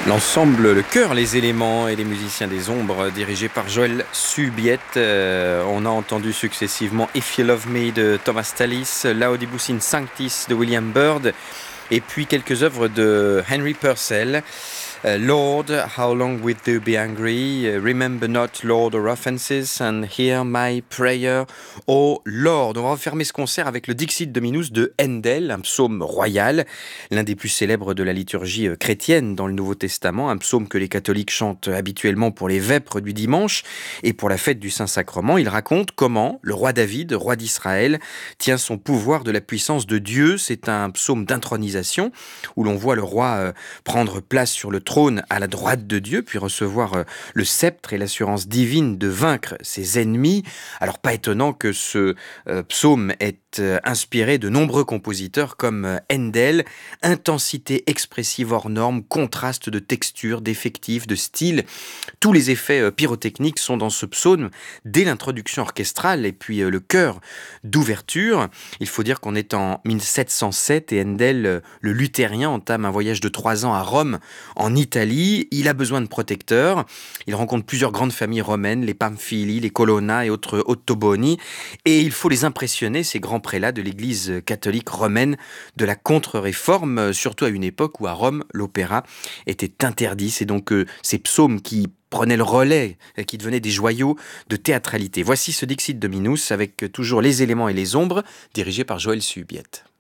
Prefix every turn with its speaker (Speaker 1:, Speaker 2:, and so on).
Speaker 1: L'ensemble, le chœur, les éléments et les musiciens des ombres, dirigés par Joël Subiette. On a entendu successivement If You Love Me de Thomas Tallis, Laudibus in Sanctis de William Byrd, et puis quelques œuvres de Henry Purcell. Lord, how long wilt thou be angry? Remember not, Lord, our offenses, and hear my prayer. Oh Lord, on va refermer ce concert avec le Dixit Dominus de Handel, un psaume royal, l'un des plus célèbres de la liturgie chrétienne dans le Nouveau Testament, un psaume que les catholiques chantent habituellement pour les vêpres du dimanche et pour la fête du Saint-Sacrement. Il raconte comment le roi David, roi d'Israël, tient son pouvoir de la puissance de Dieu. C'est un psaume d'intronisation où l'on voit le roi prendre place sur le trône à la droite de Dieu, puis recevoir le sceptre et l'assurance divine de vaincre ses ennemis. Alors pas étonnant que ce psaume ait inspiré de nombreux compositeurs comme Handel. Intensité expressive hors norme, contraste de texture, d'effectifs, de style. Tous les effets pyrotechniques sont dans ce psaume dès l'introduction orchestrale et puis le chœur d'ouverture. Il faut dire qu'on est en 1707 et Handel, le luthérien, entame un voyage de 3 ans à Rome, en Italie. Il a besoin de protecteurs. Il rencontre plusieurs grandes familles romaines, les Pamphili, les Colonna et autres Ottoboni. Et il faut les impressionner, ces grands prélats de l'église catholique romaine de la contre-réforme, surtout à une époque où à Rome, l'opéra était interdit. C'est donc ces psaumes qui prenaient le relais, qui devenaient des joyaux de théâtralité. Voici ce Dixit Dominus avec toujours les éléments et les ombres, dirigé par Joël Subiette.